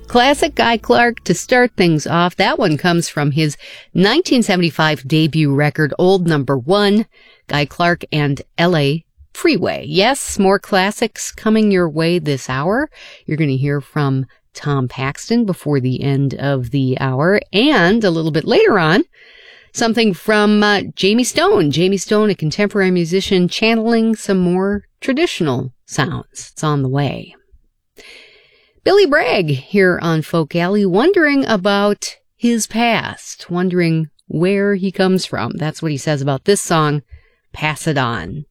Classic Guy Clark to start things off. That one comes from his 1975 debut record, Old Number One, Guy Clark and L.A. Freeway. Yes, more classics coming your way this hour. You're going to hear from Tom Paxton before the end of the hour, and a little bit later on, something from Jamie Stone. Jamie Stone, a contemporary musician, channeling some more traditional sounds. It's on the way. Billy Bragg here on Folk Alley, wondering about his past, wondering where he comes from. That's what he says about this song, Pass It On.